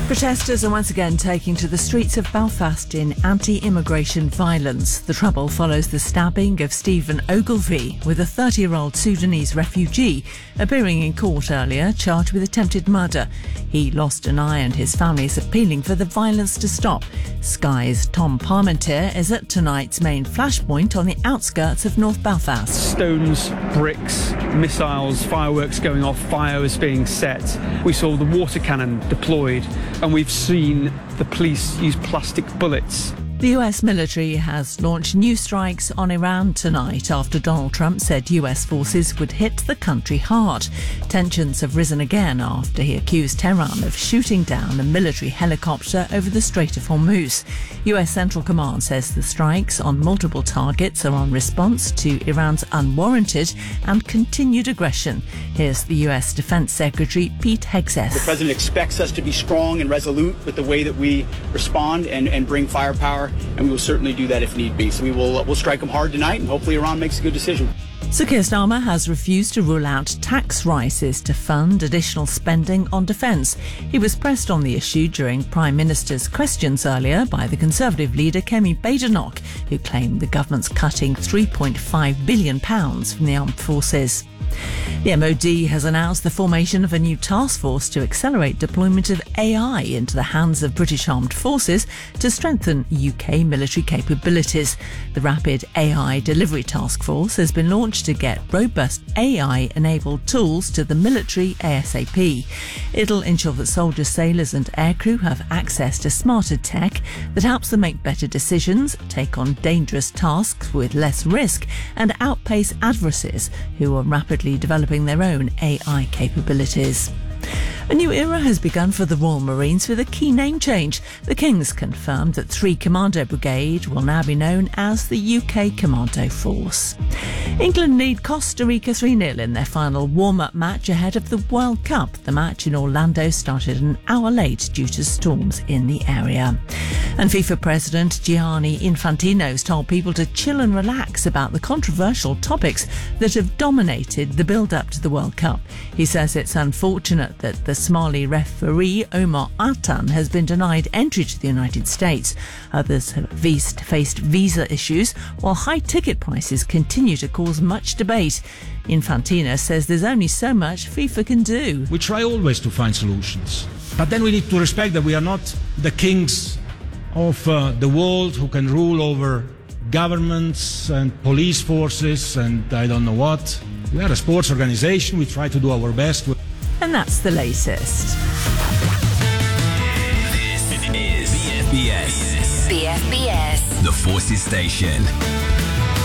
Protesters are once again taking to the streets of Belfast in anti-immigration violence. The trouble follows the stabbing of Stephen Ogilvie, with a 30-year-old Sudanese refugee appearing in court earlier, charged with attempted murder. He lost an eye and his family is appealing for the violence to stop. Sky's Tom Parmentier is at tonight's main flashpoint on the outskirts of North Belfast. Stones, bricks, missiles, fireworks going off, fire is being set. We saw the water cannon deployed, and we've seen the police use plastic bullets. The US military has launched new strikes on Iran tonight after Donald Trump said US forces would hit the country hard. Tensions have risen again after he accused Tehran of shooting down a military helicopter over the Strait of Hormuz. US Central Command says the strikes on multiple targets are in response to Iran's unwarranted and continued aggression. Here's the US Defense Secretary Pete Hegseth. The President expects us to be strong and resolute with the way that we respond and bring firepower, and we will certainly do that if need be. So we'll strike them hard tonight, and hopefully Iran makes a good decision. Sir Keir Starmer has refused to rule out tax rises to fund additional spending on defence. He was pressed on the issue during Prime Minister's questions earlier by the Conservative leader Kemi Badenoch, who claimed the government's cutting £3.5 billion from the armed forces. The MOD has announced the formation of a new task force to accelerate deployment of AI into the hands of British armed forces to strengthen UK military capabilities. The Rapid AI Delivery Task Force has been launched to get robust AI-enabled tools to the military ASAP. It'll ensure that soldiers, sailors and aircrew have access to smarter tech that helps them make better decisions, take on dangerous tasks with less risk and outpace adversaries who are rapidly developing their own AI capabilities. A new era has begun for the Royal Marines with a key name change. The Kings confirmed that 3 Commando Brigade will now be known as the UK Commando Force. England lead Costa Rica 3-0 in their final warm-up match ahead of the World Cup. The match in Orlando started an hour late due to storms in the area. And FIFA President Gianni Infantino's told people to chill and relax about the controversial topics that have dominated the build-up to the World Cup. He says it's unfortunate that the Somali referee Omar Atan has been denied entry to the United States. Others have faced visa issues, while high ticket prices continue to cause much debate. Infantino says there's only so much FIFA can do. We try always to find solutions, but then we need to respect that we are not the kings of the world who can rule over governments and police forces and I don't know what. We are a sports organization. We try to do our best. And that's the latest. This is BFBS. BFBS. The Forces Station.